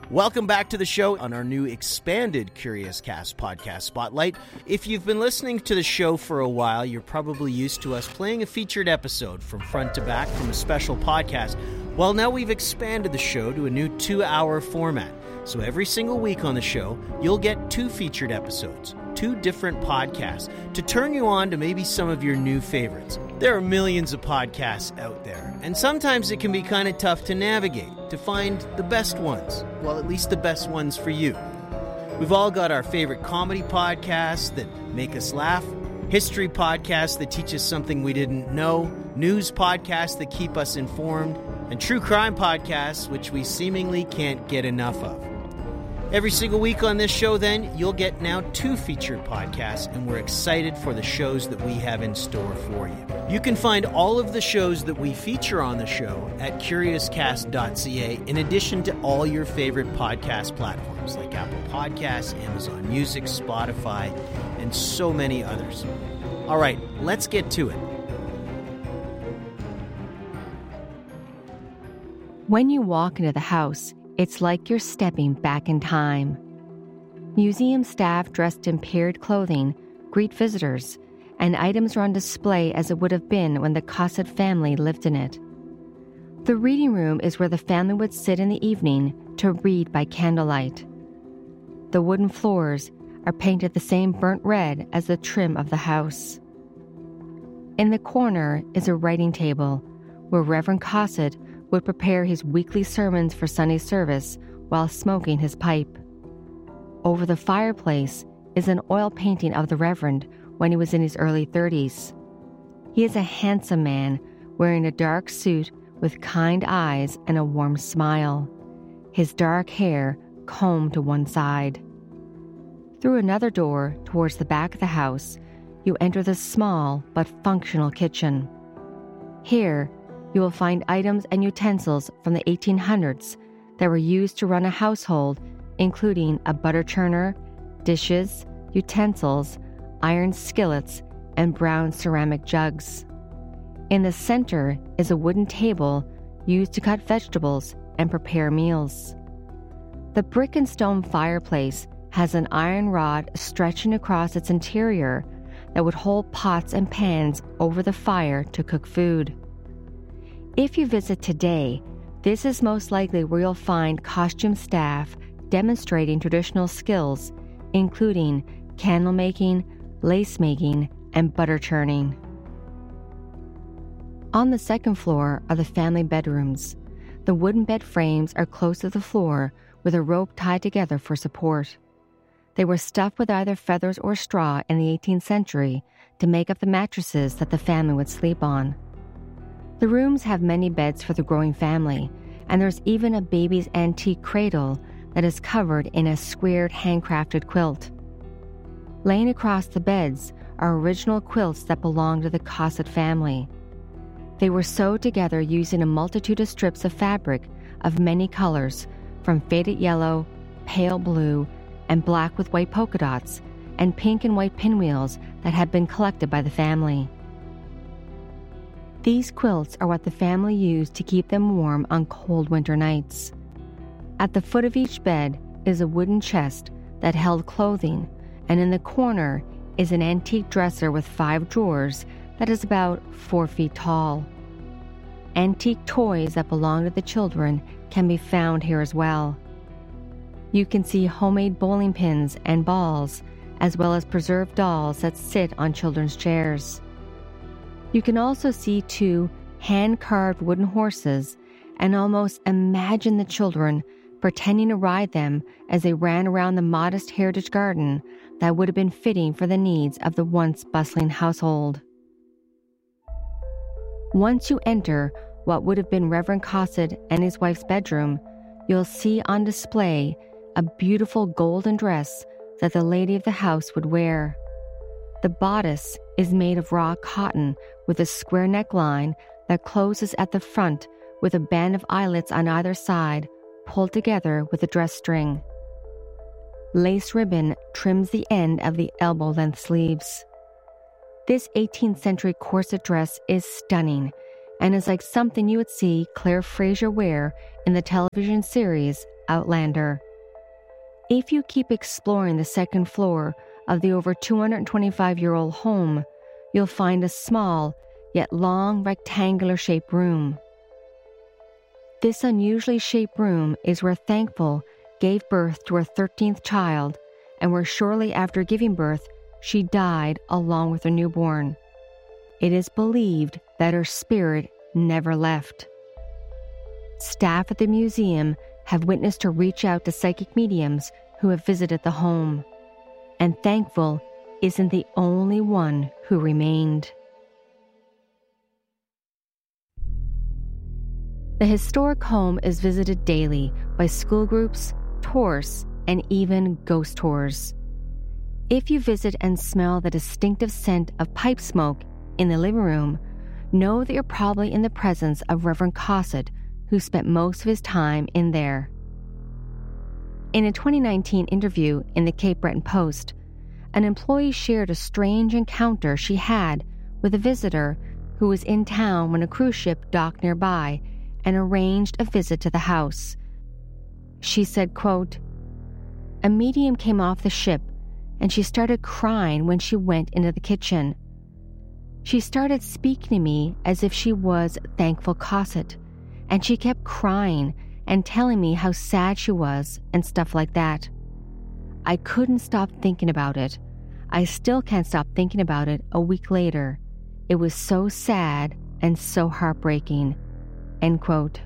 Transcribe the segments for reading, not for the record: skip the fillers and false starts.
Welcome back to the show on our new expanded Curious Cast podcast spotlight. If you've been listening to the show for a while, you're probably used to us playing a featured episode from front to back from a special podcast. Well, now we've expanded the show to a new 2-hour format. So every single week on the show, you'll get 2 featured episodes, 2 different podcasts, to turn you on to maybe some of your new favorites. There are millions of podcasts out there, and sometimes it can be kind of tough to navigate, to find the best ones. Well, at least the best ones for you. We've all got our favorite comedy podcasts that make us laugh, history podcasts that teach us something we didn't know, news podcasts that keep us informed, and true crime podcasts which we seemingly can't get enough of. Every single week on this show, then, you'll get now 2 featured podcasts, and we're excited for the shows that we have in store for you. You can find all of the shows that we feature on the show at CuriousCast.ca, in addition to all your favorite podcast platforms like Apple Podcasts, Amazon Music, Spotify, and so many others. All right, let's get to it. When you walk into the house, it's like you're stepping back in time. Museum staff dressed in period clothing greet visitors, and items are on display as it would have been when the Cosset family lived in it. The reading room is where the family would sit in the evening to read by candlelight. The wooden floors are painted the same burnt red as the trim of the house. In the corner is a writing table where Reverend Cosset would prepare his weekly sermons for Sunday service while smoking his pipe. Over the fireplace is an oil painting of the Reverend when he was in his early 30s. He is a handsome man wearing a dark suit with kind eyes and a warm smile, his dark hair combed to one side. Through another door towards the back of the house, you enter the small but functional kitchen. Here, you will find items and utensils from the 1800s that were used to run a household, including a butter churner, dishes, utensils, iron skillets, and brown ceramic jugs. In the center is a wooden table used to cut vegetables and prepare meals. The brick and stone fireplace has an iron rod stretching across its interior that would hold pots and pans over the fire to cook food. If you visit today, this is most likely where you'll find costume staff demonstrating traditional skills, including candle making, lace making, and butter churning. On the second floor are the family bedrooms. The wooden bed frames are close to the floor with a rope tied together for support. They were stuffed with either feathers or straw in the 18th century to make up the mattresses that the family would sleep on. The rooms have many beds for the growing family, and there's even a baby's antique cradle that is covered in a squared handcrafted quilt. Laying across the beds are original quilts that belonged to the Cosset family. They were sewed together using a multitude of strips of fabric of many colors, from faded yellow, pale blue, and black with white polka dots, and pink and white pinwheels that had been collected by the family. These quilts are what the family used to keep them warm on cold winter nights. At the foot of each bed is a wooden chest that held clothing, and in the corner is an antique dresser with 5 drawers that is about 4 feet tall. Antique toys that belong to the children can be found here as well. You can see homemade bowling pins and balls, as well as preserved dolls that sit on children's chairs. You can also see 2 hand-carved wooden horses and almost imagine the children pretending to ride them as they ran around the modest heritage garden that would have been fitting for the needs of the once bustling household. Once you enter what would have been Reverend Cosset and his wife's bedroom, you'll see on display a beautiful golden dress that the lady of the house would wear. The bodice is made of raw cotton with a square neckline that closes at the front with a band of eyelets on either side pulled together with a dress string. Lace ribbon trims the end of the elbow-length sleeves. This 18th century corset dress is stunning and is like something you would see Claire Fraser wear in the television series Outlander. If you keep exploring the second floor of the over 225-year-old home, you'll find a small yet long rectangular-shaped room. This unusually shaped room is where Thankful gave birth to her 13th child and where shortly after giving birth, she died along with her newborn. It is believed that her spirit never left. Staff at the museum have witnessed her reach out to psychic mediums who have visited the home, and Thankful isn't the only one who remained. The historic home is visited daily by school groups, tourists, and even ghost tours. If you visit and smell the distinctive scent of pipe smoke in the living room, know that you're probably in the presence of Reverend Cossett, who spent most of his time in there. In a 2019 interview in the Cape Breton Post, an employee shared a strange encounter she had with a visitor who was in town when a cruise ship docked nearby and arranged a visit to the house. She said, quote, "A medium came off the ship and she started crying when she went into the kitchen. She started speaking to me as if she was Thankful Cossett, and she kept crying and telling me how sad she was and stuff like that. I couldn't stop thinking about it. I still can't stop thinking about it a week later. It was so sad and so heartbreaking." End quote.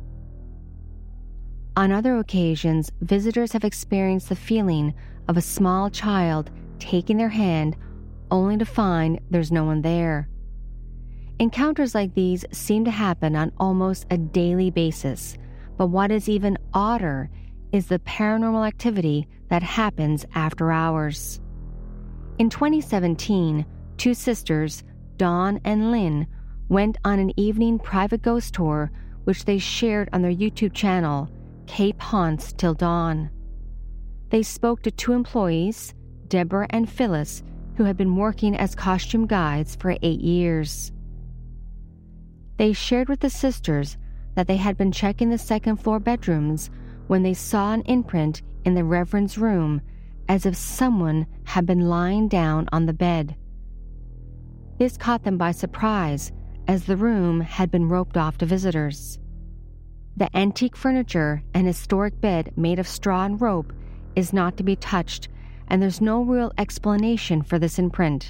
On other occasions, visitors have experienced the feeling of a small child taking their hand only to find there's no one there. Encounters like these seem to happen on almost a daily basis, but what is even odder is the paranormal activity that happens after hours. In 2017, two sisters, Dawn and Lynn, went on an evening private ghost tour which they shared on their YouTube channel, Cape Haunts Till Dawn. They spoke to two employees, Deborah and Phyllis, who had been working as costume guides for 8 years. They shared with the sisters that they had been checking the second-floor bedrooms when they saw an imprint in the Reverend's room as if someone had been lying down on the bed. This caught them by surprise, as the room had been roped off to visitors. The antique furniture and historic bed made of straw and rope is not to be touched, and there's no real explanation for this imprint.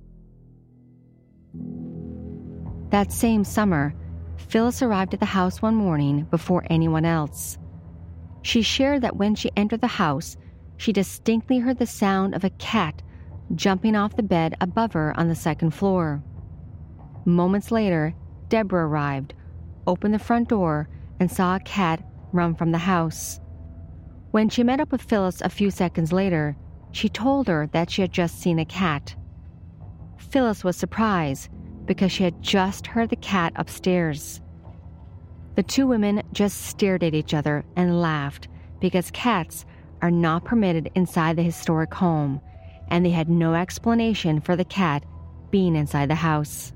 That same summer, Phyllis arrived at the house one morning before anyone else. She shared that when she entered the house, she distinctly heard the sound of a cat jumping off the bed above her on the second floor. Moments later, Deborah arrived, opened the front door, and saw a cat run from the house. When she met up with Phyllis a few seconds later, she told her that she had just seen a cat. Phyllis was surprised because she had just heard the cat upstairs. The two women just stared at each other and laughed because cats are not permitted inside the historic home, and they had no explanation for the cat being inside the house.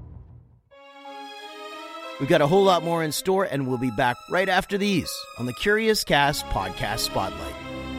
We've got a whole lot more in store, and we'll be back right after these on the Curious Cast Podcast Spotlight.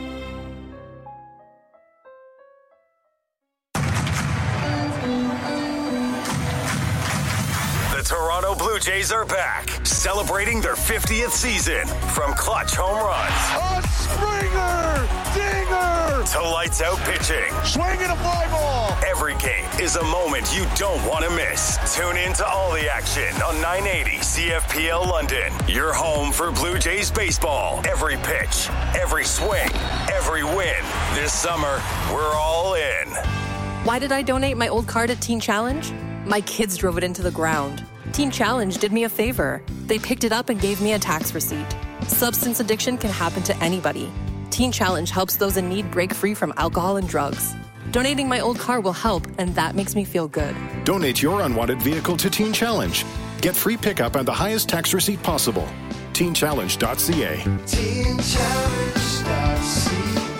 The Toronto Blue Jays are back, celebrating their 50th season. From clutch home runs, a Springer, dinger, to lights out pitching. Swinging a fly ball. Every game is a moment you don't want to miss. Tune in to all the action on 980 CFPL London. Your home for Blue Jays baseball. Every pitch, every swing, every win. This summer, we're all in. Why did I donate my old car to Teen Challenge? My kids drove it into the ground. Teen Challenge did me a favor. They picked it up and gave me a tax receipt. Substance addiction can happen to anybody. Teen Challenge helps those in need break free from alcohol and drugs. Donating my old car will help, and that makes me feel good. Donate your unwanted vehicle to Teen Challenge. Get free pickup and the highest tax receipt possible. TeenChallenge.ca. TeenChallenge.ca.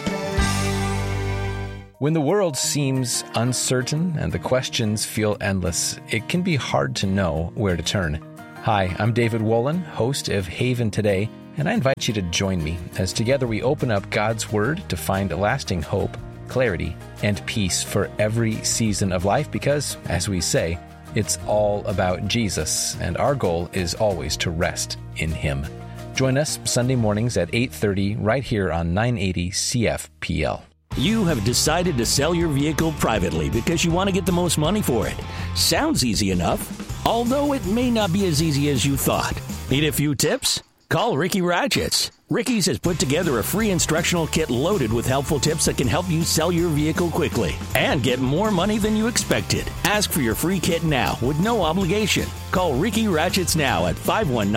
When the world seems uncertain and the questions feel endless, it can be hard to know where to turn. Hi, I'm David Wolin, host of Haven Today, and I invite you to join me as together we open up God's Word to find lasting hope, clarity, and peace for every season of life because, as we say, it's all about Jesus, and our goal is always to rest in Him. Join us Sunday mornings at 8:30 right here on 980 CFPL. You have decided to sell your vehicle privately because you want to get the most money for it. Sounds easy enough, although it may not be as easy as you thought. Need a few tips? Call Ricky Ratchets. Ricky's has put together a free instructional kit loaded with helpful tips that can help you sell your vehicle quickly and get more money than you expected. Ask for your free kit now with no obligation. Call Ricky Ratchets now at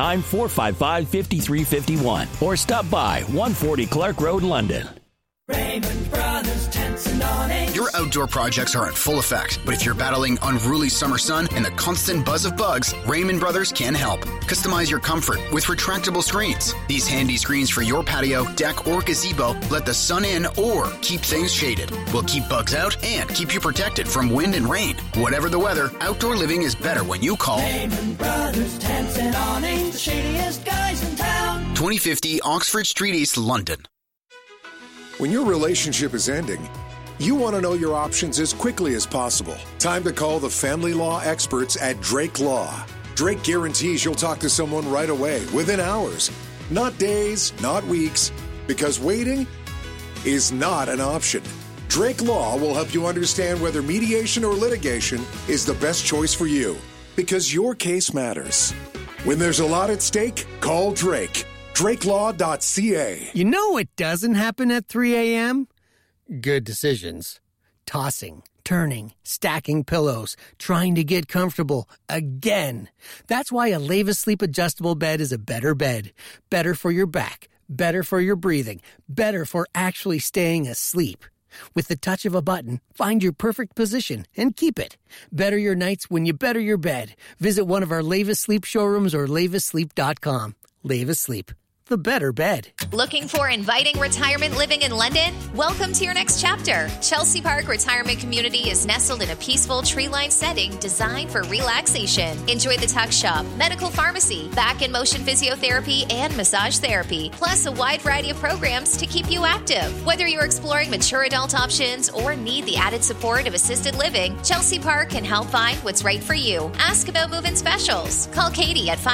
519-455-5351 or stop by 140 Clark Road, London. Raymond Brothers Tents and Awnings. Your outdoor projects are in full effect, but if you're battling unruly summer sun and the constant buzz of bugs, Raymond Brothers can help. Customize your comfort with retractable screens. These handy screens for your patio, deck, or gazebo let the sun in or keep things shaded. Will keep bugs out and keep you protected from wind and rain. Whatever the weather, outdoor living is better when you call Raymond Brothers Tents and Awnings, the shadiest guys in town. 2050 Oxford Street East, London. When your relationship is ending, you want to know your options as quickly as possible. Time to call the family law experts at Drake Law. Drake guarantees you'll talk to someone right away, within hours. Not days, not weeks, because waiting is not an option. Drake Law will help you understand whether mediation or litigation is the best choice for you, because your case matters. When there's a lot at stake, call Drake. DrakeLaw.ca. You know what doesn't happen at 3 a.m.? Good decisions. Tossing, turning, stacking pillows, trying to get comfortable again. That's why a Leva Sleep adjustable bed is a better bed. Better for your back, better for your breathing, better for actually staying asleep. With the touch of a button, find your perfect position and keep it. Better your nights when you better your bed. Visit one of our Leva Sleep showrooms or levasleep.com. Leva Sleep. The better bed. Looking for inviting retirement living in London? Welcome to your next chapter. Chelsea Park Retirement Community is nestled in a peaceful tree-lined setting designed for relaxation. Enjoy the tuck shop, medical pharmacy, back and motion physiotherapy, and massage therapy, plus a wide variety of programs to keep you active. Whether you're exploring mature adult options or need the added support of assisted living, Chelsea Park can help find what's right for you. Ask about move-in specials. Call Katie at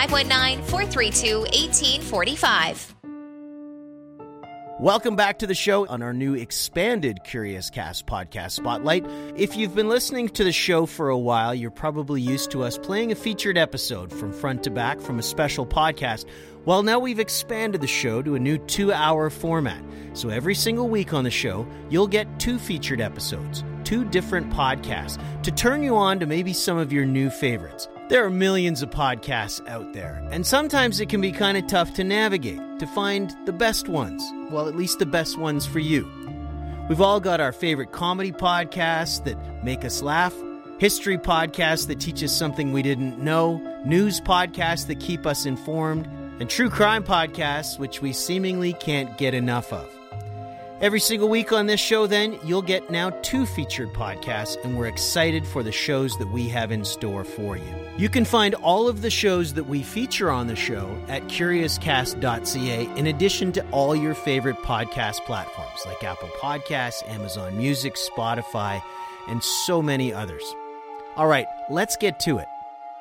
519-432-1845. Welcome back to the show on our new expanded Curious Cast podcast spotlight. If you've been listening to the show for a while, you're probably used to us playing a featured episode from front to back from a special podcast. Well, now we've expanded the show to a new 2-hour format. So every single week on the show, you'll get 2 featured episodes, 2 different podcasts, to turn you on to maybe some of your new favorites. There are millions of podcasts out there, and sometimes it can be kind of tough to navigate, to find the best ones. Well, at least the best ones for you. We've all got our favorite comedy podcasts that make us laugh, history podcasts that teach us something we didn't know, news podcasts that keep us informed, and true crime podcasts which we seemingly can't get enough of. Every single week on this show, then, you'll get now 2 featured podcasts, and we're excited for the shows that we have in store for you. You can find all of the shows that we feature on the show at CuriousCast.ca, in addition to all your favorite podcast platforms like Apple Podcasts, Amazon Music, Spotify, and so many others. All right, let's get to it.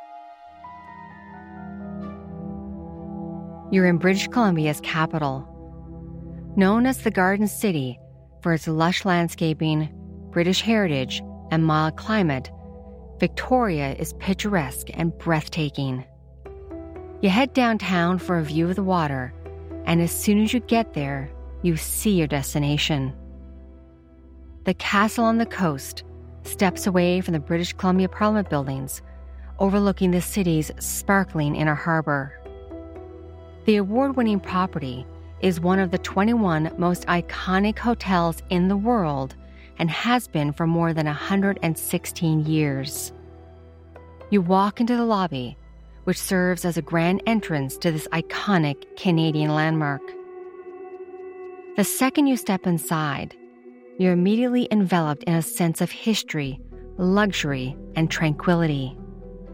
You're in British Columbia's capital. Known as the Garden City for its lush landscaping, British heritage, and mild climate, Victoria is picturesque and breathtaking. You head downtown for a view of the water, and as soon as you get there, you see your destination. The castle on the coast steps away from the British Columbia Parliament buildings, overlooking the city's sparkling inner harbor. The award-winning property is one of the 21 most iconic hotels in the world and has been for more than 116 years. You walk into the lobby, which serves as a grand entrance to this iconic Canadian landmark. The second you step inside, you're immediately enveloped in a sense of history, luxury, and tranquility.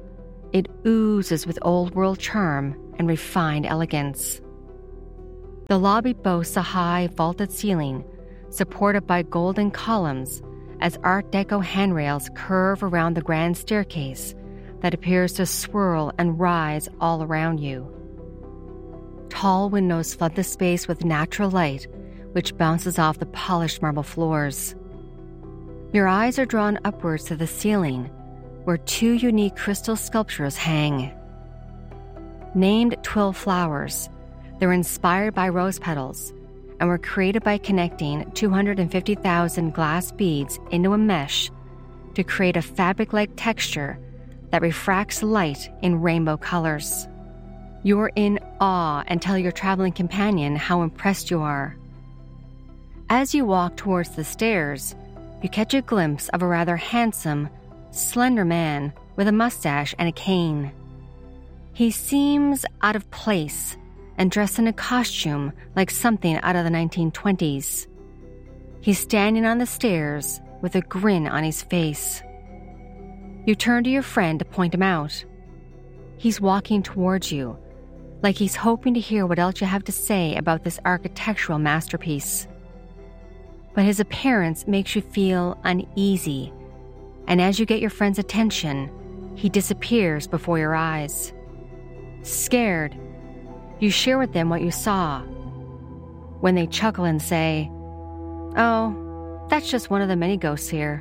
It oozes with old-world charm and refined elegance. The lobby boasts a high, vaulted ceiling, supported by golden columns as Art Deco handrails curve around the grand staircase that appears to swirl and rise all around you. Tall windows flood the space with natural light, which bounces off the polished marble floors. Your eyes are drawn upwards to the ceiling, where two unique crystal sculptures hang. Named Twill Flowers, they're inspired by rose petals and were created by connecting 250,000 glass beads into a mesh to create a fabric-like texture that refracts light in rainbow colors. You're in awe and tell your traveling companion how impressed you are. As you walk towards the stairs, you catch a glimpse of a rather handsome, slender man with a mustache and a cane. He seems out of place and dressed in a costume like something out of the 1920s. He's standing on the stairs with a grin on his face. You turn to your friend to point him out. He's walking towards you, like he's hoping to hear what else you have to say about this architectural masterpiece. But his appearance makes you feel uneasy, and as you get your friend's attention, he disappears before your eyes. Scared, you share with them what you saw. When they chuckle and say, "Oh, that's just one of the many ghosts here."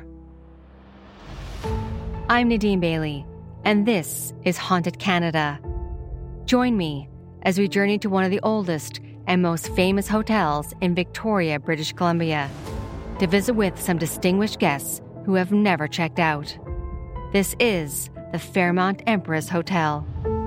I'm Nadine Bailey, and this is Haunted Canada. Join me as we journey to one of the oldest and most famous hotels in Victoria, British Columbia, to visit with some distinguished guests who have never checked out. This is the Fairmont Empress Hotel.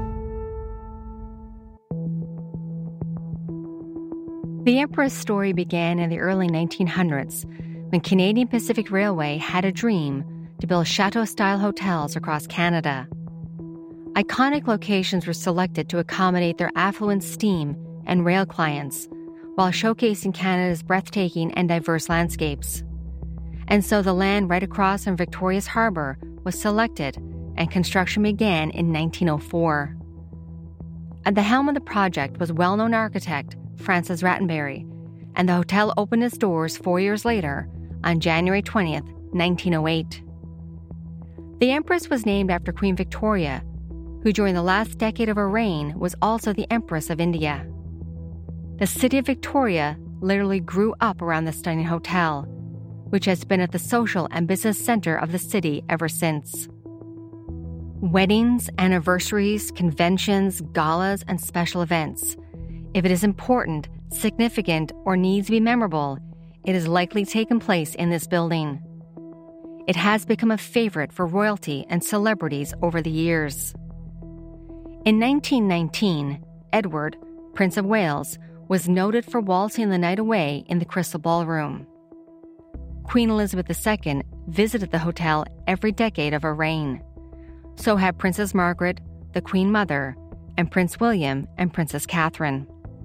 The Empress story began in the early 1900s when Canadian Pacific Railway had a dream to build chateau-style hotels across Canada. Iconic locations were selected to accommodate their affluent steam and rail clients while showcasing Canada's breathtaking and diverse landscapes. And so the land right across from Victoria's Harbour was selected and construction began in 1904. At the helm of the project was well-known architect Francis Rattenbury, and the hotel opened its doors 4 years later on January 20th, 1908. The Empress was named after Queen Victoria, who during the last decade of her reign was also the Empress of India. The city of Victoria literally grew up around the stunning hotel, which has been at the social and business center of the city ever since. Weddings, anniversaries, conventions, galas, and special events. If it is important, significant, or needs to be memorable, it has likely taken place in this building. It has become a favorite for royalty and celebrities over the years. In 1919, Edward, Prince of Wales, was noted for waltzing the night away in the Crystal Ballroom. Queen Elizabeth II visited the hotel every decade of her reign. So have Princess Margaret, the Queen Mother, and Prince William and Princess Catherine.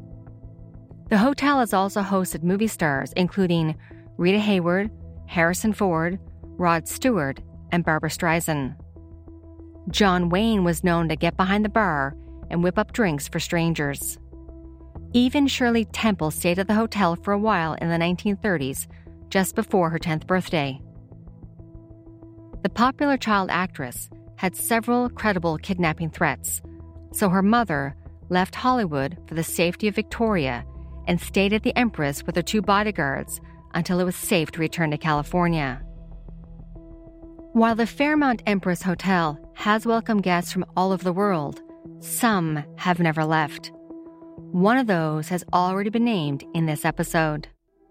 The hotel has also hosted movie stars including Rita Hayworth, Harrison Ford, Rod Stewart, and Barbra Streisand. John Wayne was known to get behind the bar and whip up drinks for strangers. Even Shirley Temple stayed at the hotel for a while in the 1930s, just before her 10th birthday. The popular child actress had several credible kidnapping threats, so her mother left Hollywood for the safety of Victoria and stayed at the Empress with her 2 bodyguards until it was safe to return to California. While the Fairmont Empress Hotel has welcomed guests from all over the world, some have never left. One of those has already been named in this episode.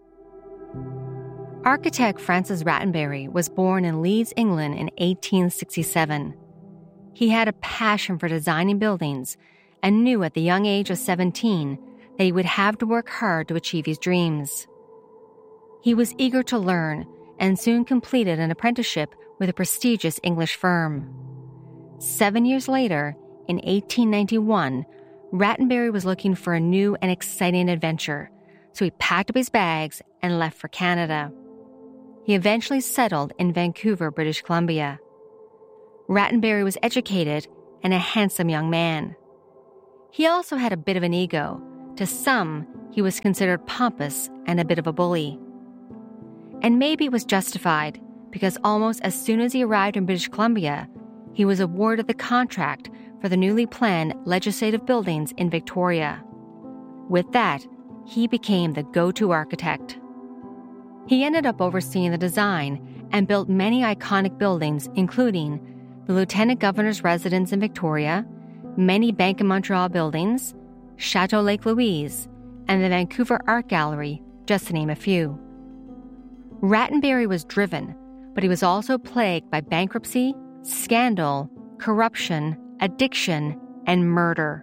Architect Francis Rattenbury was born in Leeds, England in 1867. He had a passion for designing buildings and knew at the young age of 17 that he would have to work hard to achieve his dreams. He was eager to learn and soon completed an apprenticeship with a prestigious English firm. 7 years later, in 1891, Rattenbury was looking for a new and exciting adventure, so he packed up his bags and left for Canada. He eventually settled in Vancouver, British Columbia. Rattenbury was educated and a handsome young man. He also had a bit of an ego. To some, he was considered pompous and a bit of a bully. And maybe it was justified, because almost as soon as he arrived in British Columbia, he was awarded the contract for the newly planned legislative buildings in Victoria. With that, he became the go-to architect. He ended up overseeing the design and built many iconic buildings, including the Lieutenant Governor's residence in Victoria, many Bank of Montreal buildings, Chateau Lake Louise, and the Vancouver Art Gallery, just to name a few. Rattenbury was driven, but he was also plagued by bankruptcy, scandal, corruption, addiction, and murder.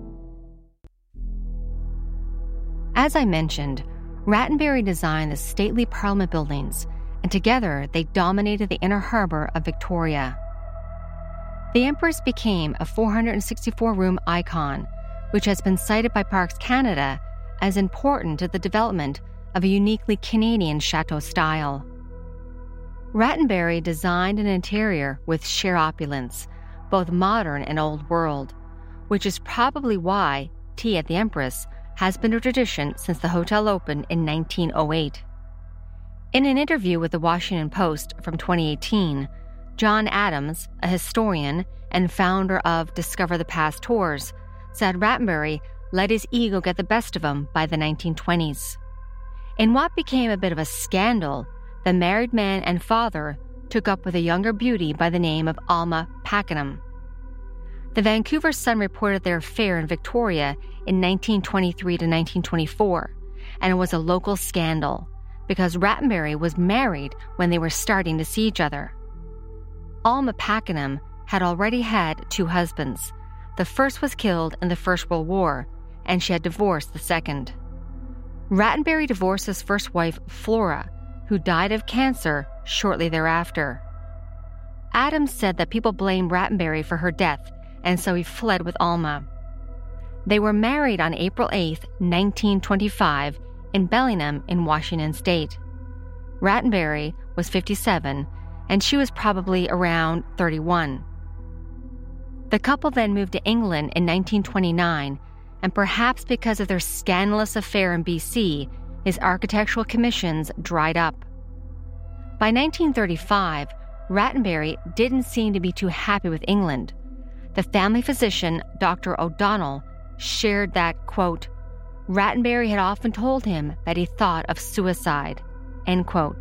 As I mentioned, Rattenbury designed the stately Parliament buildings, and together they dominated the inner harbor of Victoria. The Empress became a 464-room icon, which has been cited by Parks Canada as important to the development of a uniquely Canadian chateau style. Rattenbury designed an interior with sheer opulence, both modern and old world, which is probably why tea at the Empress has been a tradition since the hotel opened in 1908. In an interview with the Washington Post from 2018, John Adams, a historian and founder of Discover the Past Tours, said Rattenbury let his ego get the best of him by the 1920s. In what became a bit of a scandal, the married man and father took up with a younger beauty by the name of Alma Pakenham. The Vancouver Sun reported their affair in Victoria in 1923 to 1924, and it was a local scandal because Rattenbury was married when they were starting to see each other. Alma Pakenham had already had 2 husbands. The first was killed in the First World War, and she had divorced the second. Rattenbury divorced his first wife, Flora, who died of cancer shortly thereafter. Adams said that people blamed Rattenbury for her death, and so he fled with Alma. They were married on April 8, 1925, in Bellingham in Washington State. Rattenbury was 57, and she was probably around 31. The couple then moved to England in 1929, and perhaps because of their scandalous affair in BC, his architectural commissions dried up. By 1935, Rattenbury didn't seem to be too happy with England. The family physician, Dr. O'Donnell, shared that, quote, Rattenbury had often told him that he thought of suicide, end quote.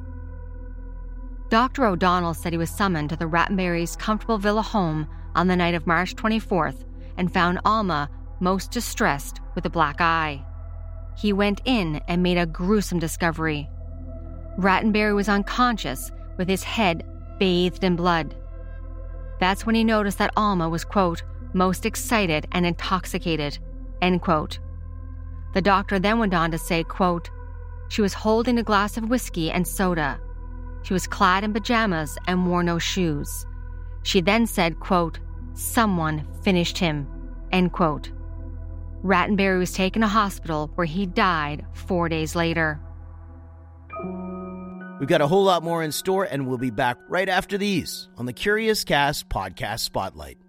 Dr. O'Donnell said he was summoned to the Rattenbury's comfortable villa home on the night of March 24th and found Alma most distressed with a black eye. He went in and made a gruesome discovery. Rattenbury was unconscious with his head bathed in blood. That's when he noticed that Alma was, quote, most excited and intoxicated, end quote. The doctor then went on to say, quote, she was holding a glass of whiskey and soda. She was clad in pajamas and wore no shoes. She then said, quote, someone finished him, end quote. Rattenbury was taken to hospital where he died 4 days later. We've got a whole lot more in store, and we'll be back right after these on the Curious Cast Podcast Spotlight.